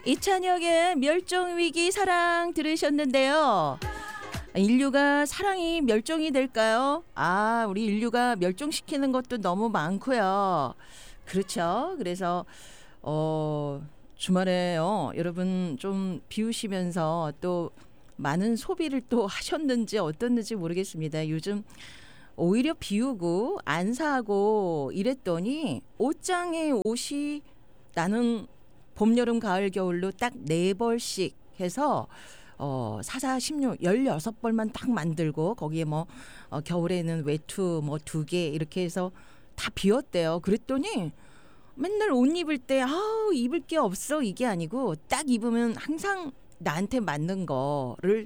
이찬혁의 멸종위기 사랑 들으셨는데요. 인류가 사랑이 멸종이 될까요? 우리 인류가 멸종시키는 것도 너무 많고요. 그렇죠. 그래서 주말에요. 여러분 좀 비우시면서 또 많은 소비를 또 하셨는지 어떻는지 모르겠습니다. 요즘 오히려 비우고 안 사고 이랬더니 옷장에 옷이 나는 봄, 여름, 가을, 겨울로 딱 4벌씩 해서 4, 16, 16벌만 딱 만들고 거기에 뭐 겨울에는 외투 뭐 2개 이렇게 해서 다 비웠대요. 그랬더니 맨날 옷 입을 때 입을 게 없어 이게 아니고 딱 입으면 항상 나한테 맞는 거를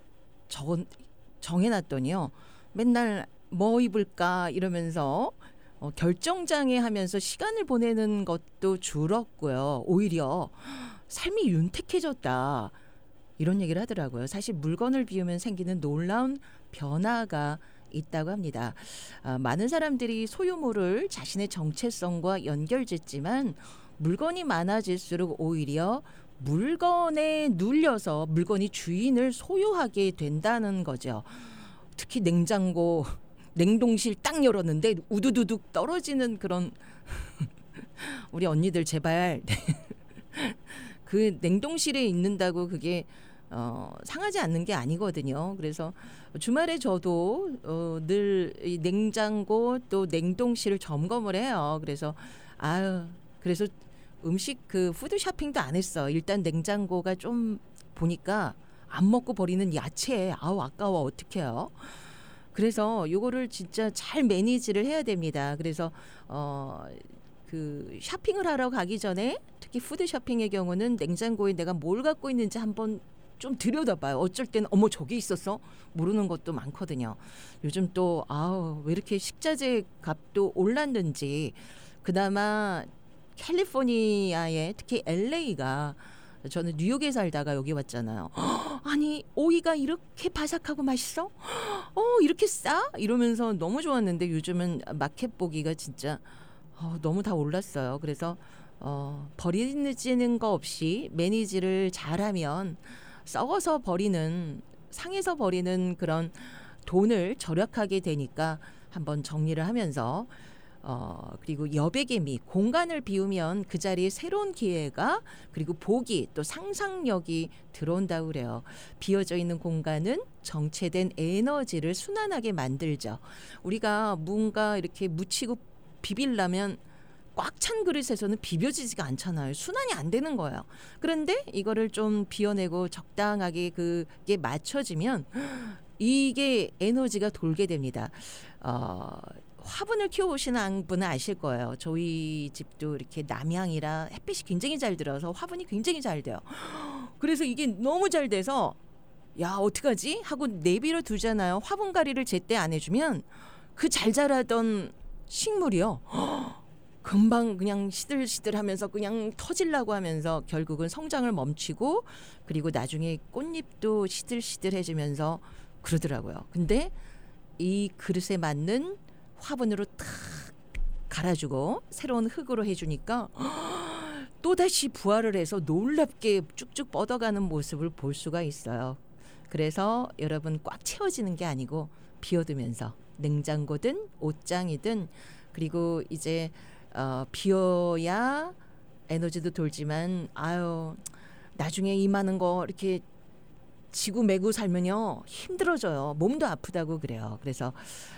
정해놨더니요. 맨날 뭐 입을까 이러면서 결정장애 하면서 시간을 보내는 것도 줄었고요. 오히려 삶이 윤택해졌다. 이런 얘기를 하더라고요. 사실 물건을 비우면 생기는 놀라운 변화가 있다고 합니다. 많은 사람들이 소유물을 자신의 정체성과 연결짓지만 물건이 많아질수록 오히려 물건에 눌려서 물건이 주인을 소유하게 된다는 거죠. 특히 냉장고, 냉동실 딱 열었는데 우두두둑 떨어지는 그런 우리 언니들 제발 그 냉동실에 있는다고 그게 상하지 않는 게 아니거든요. 그래서 주말에 저도 늘 이 냉장고 또 냉동실을 점검을 해요. 그래서 그래서 음식 그 푸드 쇼핑도 안 했어. 일단 냉장고가 좀 보니까 안 먹고 버리는 야채 아까워 어떡해요. 그래서 요거를 진짜 잘 매니지를 해야 됩니다. 그래서 그 쇼핑을 하러 가기 전에 특히 푸드 쇼핑의 경우는 냉장고에 내가 뭘 갖고 있는지 한번 좀 들여다봐요. 어쩔 때는 어머 저기 있었어? 모르는 것도 많거든요. 요즘 또 왜 이렇게 식자재 값도 올랐는지 그나마 캘리포니아에 특히 LA가 저는 뉴욕에 살다가 여기 왔잖아요. 아니 오이가 이렇게 바삭하고 맛있어? 이렇게 싸? 이러면서 너무 좋았는데 요즘은 마켓 보기가 진짜 너무 다 올랐어요. 그래서 버리는 거 없이 매니지를 잘하면 썩어서 버리는 상해서 버리는 그런 돈을 절약하게 되니까 한번 정리를 하면서 그리고 여백의미 공간을 비우면 그 자리에 새로운 기회가 그리고 보기 또 상상력이 들어온다고 그래요. 비어져 있는 공간은 정체된 에너지를 순환하게 만들죠. 우리가 뭔가 이렇게 묻히고 비빌려면 꽉 찬 그릇에서는 비벼지지가 않잖아요. 순환이 안 되는 거예요. 그런데 이거를 좀 비워내고 적당하게 그게 맞춰지면 이게 에너지가 돌게 됩니다. 화분을 키워보시는 분은 아실 거예요. 저희 집도 이렇게 남향이라 햇빛이 굉장히 잘 들어서 화분이 굉장히 잘 돼요. 그래서 이게 너무 잘 돼서 어떡하지? 하고 내비로 두잖아요. 화분가리를 제때 안 해주면 그 잘 자라던 식물이요. 금방 그냥 시들시들하면서 그냥 터질라고 하면서 결국은 성장을 멈추고 그리고 나중에 꽃잎도 시들시들해지면서 그러더라고요. 근데 이 그릇에 맞는 화분으로 탁 갈아주고 새로운 흙으로 해주니까 또다시 부활을 해서 놀랍게 쭉쭉 뻗어가는 모습을 볼 수가 있어요. 그래서 여러분 꽉 채워지는 게 아니고 비워두면서 냉장고든 옷장이든 그리고 이제 비워야 에너지도 돌지만 나중에 이 많은 거 이렇게 지고 메고 살면요 힘들어져요. 몸도 아프다고 그래요. 그래서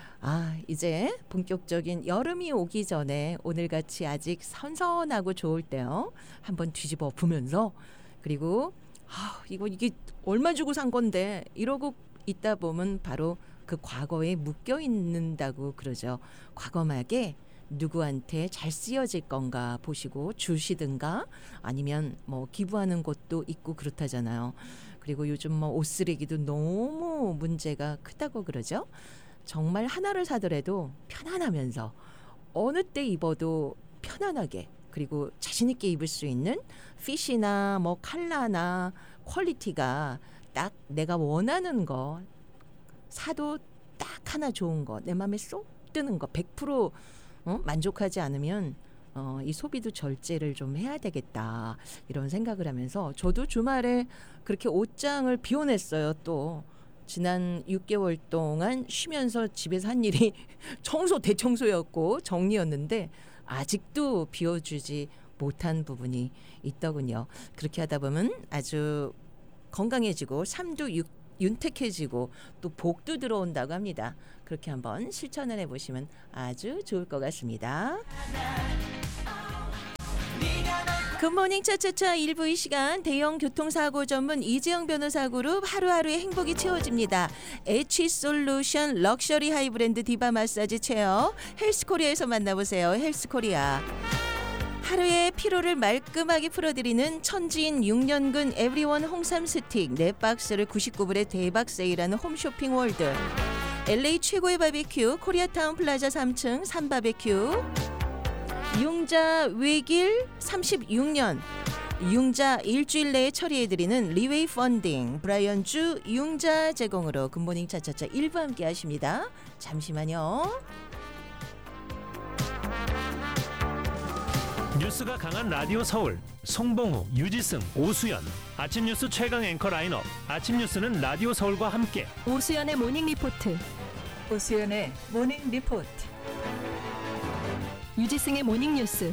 이제 본격적인 여름이 오기 전에 오늘같이 아직 선선하고 좋을 때요 한번 뒤집어 보면서 그리고 이게 얼마 주고 산 건데 이러고 있다 보면 바로 그 과거에 묶여 있는다고 그러죠. 과거막에 누구한테 잘 쓰여질 건가 보시고 주시든가 아니면 뭐 기부하는 곳도 있고 그렇다잖아요. 그리고 요즘 뭐 옷 쓰레기도 너무 문제가 크다고 그러죠. 정말 하나를 사더라도 편안하면서 어느 때 입어도 편안하게 그리고 자신 있게 입을 수 있는 핏이나 뭐 컬러나 퀄리티가 딱 내가 원하는 거 사도 딱 하나 좋은 거 내 마음에 쏙 드는 거 100% 만족하지 않으면 이 소비도 절제를 좀 해야 되겠다 이런 생각을 하면서 저도 주말에 그렇게 옷장을 비워냈어요. 또 지난 6개월 동안 쉬면서 집에서 한 일이 대청소였고 정리였는데 아직도 비워주지 못한 부분이 있더군요. 그렇게 하다 보면 아주 건강해지고 삶도 윤택해지고 또 복도 들어온다고 합니다. 그렇게 한번 실천을 해보시면 아주 좋을 것 같습니다. 굿모닝 차차차 일부 이 시간 대형 교통사고 전문 이재영 변호사 그룹 하루하루의 행복이 채워집니다. H솔루션 럭셔리 하이브랜드 디바 마사지 체어 헬스코리아에서 만나보세요. 헬스코리아. 하루의 피로를 말끔하게 풀어드리는 천지인 6년근 에브리원 홍삼 스틱 4박스를 99불에 대박 세일하는 홈쇼핑 월드. LA 최고의 바비큐 코리아타운 플라자 3층 삼바베큐. 융자 외길 36년 융자 일주일 내에 처리해드리는 리웨이 펀딩 브라이언주 융자 제공으로 굿모닝 차차차 1부 함께 하십니다. 잠시만요. 뉴스가 강한 라디오 서울 송봉우, 유지승, 오수연 아침 뉴스 최강 앵커 라인업 아침 뉴스는 라디오 서울과 함께 오수연의 모닝 리포트 오수연의 모닝 리포트 유지승의 모닝 뉴스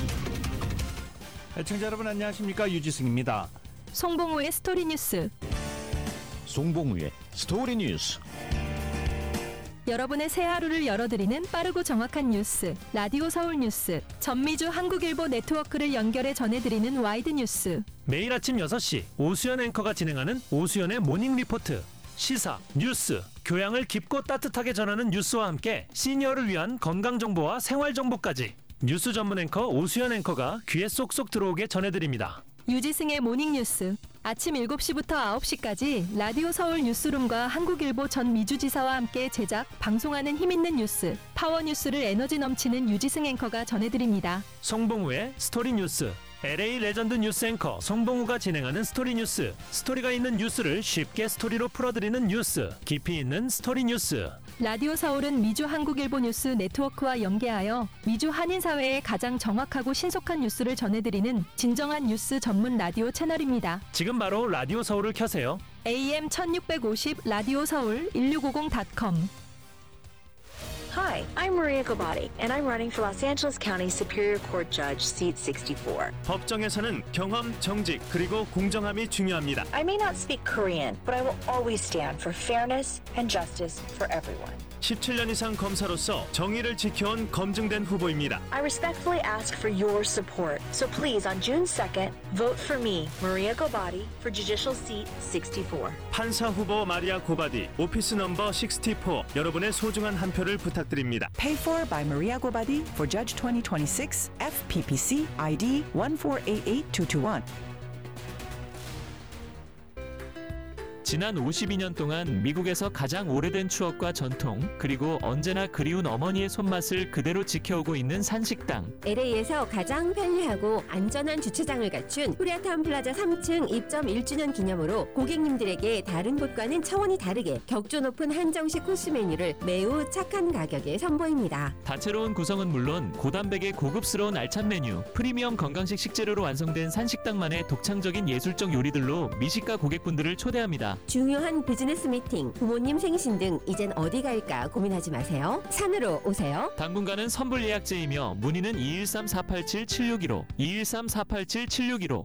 애청자 여러분 안녕하십니까, 유지승입니다. 송봉우의 스토리 뉴스 송봉우의 스토리 뉴스. 여러분의 새 하루를 열어드리는 빠르고 정확한 뉴스 라디오 서울 뉴스 전미주 한국일보 네트워크를 연결해 전해드리는 와이드 뉴스 매일 아침 6시 오수연 앵커가 진행하는 오수연의 모닝 리포트 시사, 뉴스, 교양을 깊고 따뜻하게 전하는 뉴스와 함께 시니어를 위한 건강정보와 생활정보까지 뉴스 전문 앵커 오수연 앵커가 귀에 쏙쏙 들어오게 전해드립니다. 유지승의 모닝 뉴스 아침 7시부터 9시까지 라디오 서울 뉴스룸과 한국일보 전 미주지사와 함께 제작, 방송하는 힘있는 뉴스 파워 뉴스를 에너지 넘치는 유지승 앵커가 전해드립니다. 송봉우의 스토리 뉴스 LA 레전드 뉴스 앵커 송봉우가 진행하는 스토리 뉴스 스토리가 있는 뉴스를 쉽게 스토리로 풀어드리는 뉴스 깊이 있는 스토리 뉴스 라디오 서울은 미주 한국일보 뉴스 네트워크와 연계하여 미주 한인사회의 가장 정확하고 신속한 뉴스를 전해드리는 진정한 뉴스 전문 라디오 채널입니다. 지금 바로 라디오 서울을 켜세요. AM 1650 라디오 서울 1650.com Hi, I'm Maria Gobati, and I'm running for Los Angeles County Superior Court Judge, seat 64. 법정에서는 경험, 정직, 그리고 공정함이 중요합니다. I may not speak Korean, but I will always stand for fairness and justice for everyone. 17년 이상 검사로서 정의를 지켜온 검증된 후보입니다. I respectfully ask for your support. So please, on June 2nd, vote for me, Maria Gobati, for Judicial Seat 64. 판사 후보 마리아 고바디, 오피스 넘버 64, 여러분의 소중한 한 표를 부탁드립니다. Paid for by Maria Gobadi for Judge 2026 FPPC ID 1488221. 지난 52년 동안 미국에서 가장 오래된 추억과 전통, 그리고 언제나 그리운 어머니의 손맛을 그대로 지켜오고 있는 산식당. LA에서 가장 편리하고 안전한 주차장을 갖춘 코리아타운 플라자 3층 입점 1주년 기념으로 고객님들에게 다른 곳과는 차원이 다르게 격조 높은 한정식 코스 메뉴를 매우 착한 가격에 선보입니다. 다채로운 구성은 물론 고단백의 고급스러운 알찬 메뉴, 프리미엄 건강식 식재료로 완성된 산식당만의 독창적인 예술적 요리들로 미식가 고객분들을 초대합니다. 중요한 비즈니스 미팅, 부모님 생신 등 이젠 어디 갈까 고민하지 마세요. 산으로 오세요. 당분간은 선불 예약제이며 문의는 213-487-7615, 213-487-7615.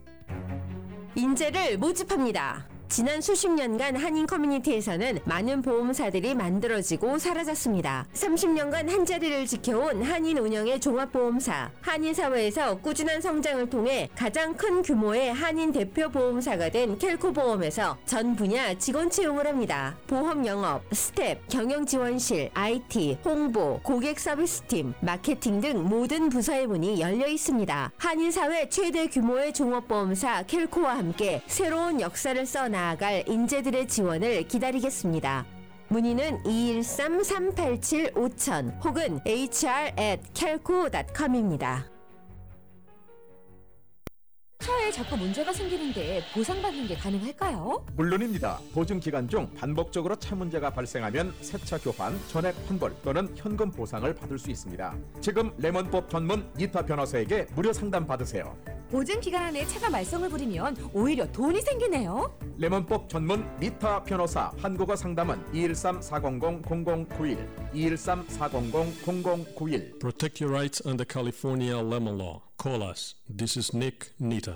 인재를 모집합니다. 지난 수십 년간 한인 커뮤니티에서는 많은 보험사들이 만들어지고 사라졌습니다. 30년간 한자리를 지켜온 한인 운영의 종합보험사, 한인사회에서 꾸준한 성장을 통해 가장 큰 규모의 한인 대표 보험사가 된 켈코보험에서 전 분야 직원 채용을 합니다. 보험 영업, 스텝, 경영지원실, IT, 홍보, 고객 서비스팀, 마케팅 등 모든 부서의 문이 열려 있습니다. 한인사회 최대 규모의 종합보험사 켈코와 함께 새로운 역사를 써나갈 인재들의 지원을 기다리겠습니다. 문의는 213-387-5000 혹은 hr@kelco.com입니다. 자꾸 문제가 생기는데 보상받는 게 가능할까요? 물론입니다. 보증 기간 중 반복적으로 차 문제가 발생하면 새차 교환, 전액 환불 또는 현금 보상을 받을 수 있습니다. 지금 레몬법 전문 니타 변호사에게 무료 상담 받으세요. 보증 기간 안에 차가 말썽을 부리면 오히려 돈이 생기네요. 레몬법 전문 니타 변호사 한국어 상담은 213-400-0091 213-400-0091 Protect your rights under California lemon law. Call us. This is Nick Nita.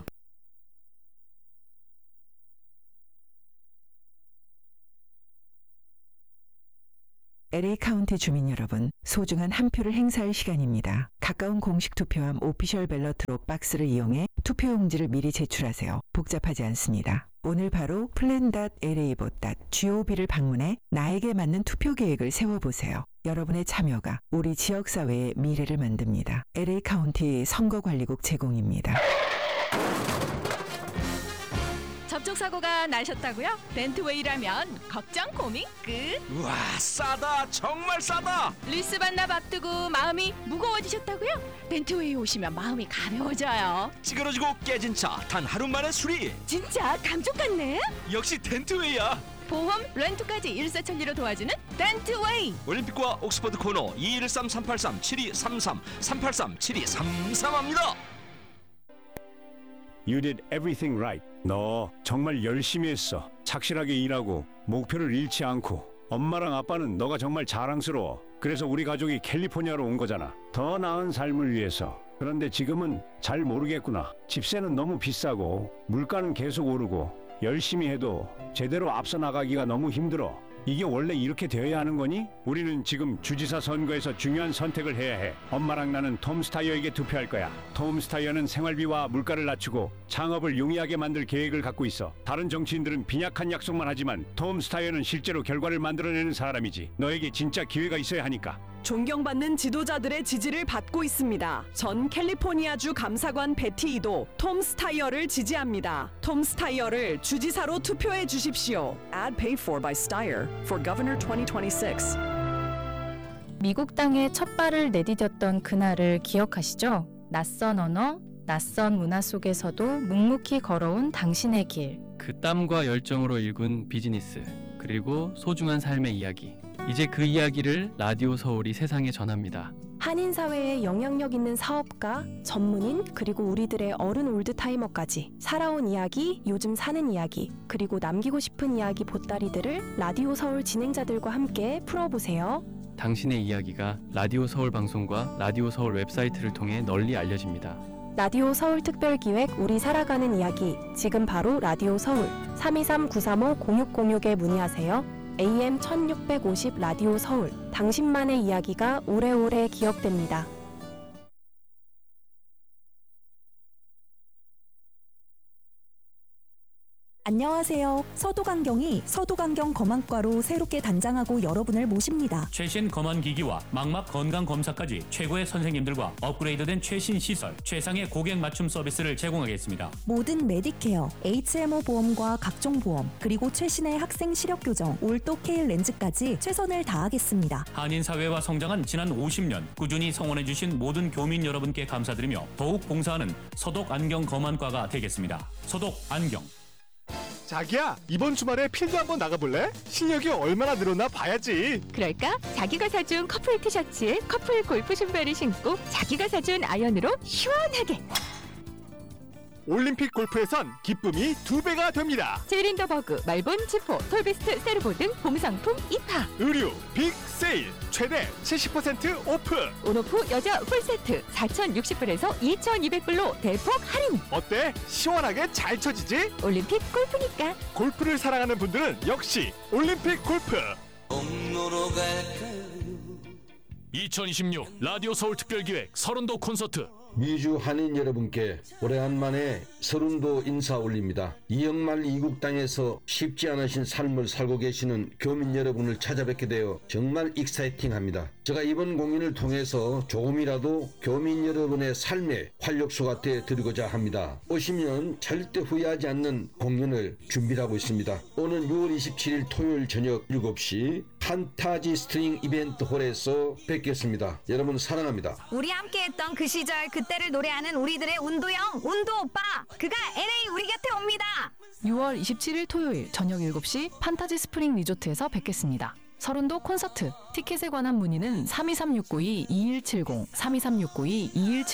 LA 카운티 주민 여러분, 소중한 한 표를 행사할 시간입니다. 가까운 공식 투표함 오피셜 벨러트로 박스를 이용해 투표용지를 미리 제출하세요. 복잡하지 않습니다. 오늘 바로 plan.lavote.gov를 방문해 나에게 맞는 투표 계획을 세워보세요. 여러분의 참여가 우리 지역사회의 미래를 만듭니다. LA 카운티 선거관리국 제공입니다. 접촉사고가 나셨다고요? 벤트웨이라면 걱정 고민 끝. 우와, 싸다. 정말 싸다. 리스 반납 앞두고 마음이 무거워지셨다고요? 벤트웨이 오시면 마음이 가벼워져요. 찌그러지고 깨진 차 단 하루 만에 수리. 진짜 감쪽 같네. 역시 덴트웨이야. 보험, 렌트까지 일사천리로 도와주는 덴트웨이. 올림픽과 옥스퍼드 코너 213-383-7233 383-7233합니다. You did everything right. 너 정말 열심히 했어. 착실하게 일하고 목표를 잃지 않고. 엄마랑 아빠는 너가 정말 자랑스러워. 그래서 우리 가족이 캘리포니아로 온 거잖아. 더 나은 삶을 위해서. 그런데 지금은 잘 모르겠구나. 집세는 너무 비싸고 물가는 계속 오르고 열심히 해도 제대로 앞서 나가기가 너무 힘들어. 이게 원래 이렇게 되어야 하는 거니? 우리는 지금 주지사 선거에서 중요한 선택을 해야 해. 엄마랑 나는 톰 스타이어에게 투표할 거야. 톰 스타이어는 생활비와 물가를 낮추고 창업을 용이하게 만들 계획을 갖고 있어. 다른 정치인들은 빈약한 약속만 하지만 톰 스타이어는 실제로 결과를 만들어내는 사람이지. 너에게 진짜 기회가 있어야 하니까. 존경받는 지도자들의 지지를 받고 있습니다. 전 캘리포니아주 감사관 베티 이도 톰 스타이어를 지지합니다. 톰 스타이어를 주지사로 투표해 주십시오. Ad paid for by Steyer for Governor 2026. 미국 땅에 첫 발을 내디뎠던 그날을 기억하시죠? 낯선 언어, 낯선 문화 속에서도 묵묵히 걸어온 당신의 길. 그 땀과 열정으로 일군 비즈니스, 그리고 소중한 삶의 이야기. 이제 그 이야기를 라디오 서울이 세상에 전합니다. 한인 사회에 영향력 있는 사업가, 전문인, 그리고 우리들의 어른 올드타이머까지 살아온 이야기, 요즘 사는 이야기, 그리고 남기고 싶은 이야기 보따리들을 라디오 서울 진행자들과 함께 풀어보세요. 당신의 이야기가 라디오 서울 방송과 라디오 서울 웹사이트를 통해 널리 알려집니다. 라디오 서울 특별기획 우리 살아가는 이야기, 지금 바로 라디오 서울 323-935-0606에 문의하세요. AM 1650 라디오 서울, 당신만의 이야기가 오래오래 기억됩니다. 안녕하세요. 서도강경이 서도강경 검안과로 새롭게 단장하고 여러분을 모십니다. 최신 검안기기와 망막 건강검사까지 최고의 선생님들과 업그레이드된 최신 시설, 최상의 고객 맞춤 서비스를 제공하겠습니다. 모든 메디케어, HMO 보험과 각종 보험, 그리고 최신의 학생 시력 교정, 올도 케일 렌즈까지 최선을 다하겠습니다. 한인 사회와 성장한 지난 50년 꾸준히 성원해주신 모든 교민 여러분께 감사드리며 더욱 봉사하는 서독안경 검안과가 되겠습니다. 서독안경. 자기야, 이번 주말에 필드 한번 나가볼래? 실력이 얼마나 늘었나 봐야지. 그럴까? 자기가 사준 커플 티셔츠에 커플 골프 신발을 신고 자기가 사준 아이언으로 시원하게. 올림픽 골프에선 기쁨이 2배가 됩니다. 제린더버그, 말본, 지포, 톨비스트, 세르보 등 봄상품 입하. 의류 빅 세일 최대 70% 오프. 온오프 여자 풀세트 4,060불에서 2,200불로 대폭 할인. 어때? 시원하게 잘 쳐지지? 올림픽 골프니까. 골프를 사랑하는 분들은 역시 올림픽 골프. 2026 라디오 서울 특별기획 서른도 콘서트. 미주 한인 여러분께 오래간만에 서른도 인사 올립니다. 이영말 이국 땅에서 쉽지 않으신 삶을 살고 계시는 교민 여러분을 찾아뵙게 되어 정말 익사이팅합니다. 제가 이번 공연을 통해서 조금이라도 교민 여러분의 삶의 활력소가 되어드리고자 합니다. 오시면 절대 후회하지 않는 공연을 준비하고 있습니다. 오는 6월 27일 토요일 저녁 7시 판타지 스트링 이벤트 홀에서 뵙겠습니다. 여러분 사랑합니다. 우리 함께했던 그 시절 그때를 노래하는 우리들의 운도형 운도 오빠 그가 LA 우리 곁에 옵니다. 6월 27일 토요일 저녁 7시 판타지 스프링 리조트에서 뵙겠습니다. 서른도 콘서트 티켓에 관한 문의는 323-692-2170 323-692-2170